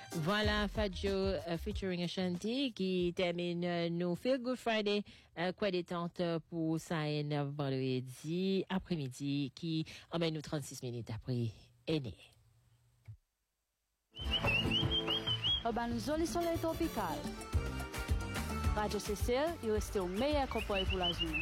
Voilà, Fadjo featuring Ashanti qui termine nos Feel Good Friday, quoi détente pour ça vendredi après-midi qui emmène nous 36 minutes après aîné. Urban Zone Soleil Tropical. Radio Cecil, il reste au meilleur copain pour la zone.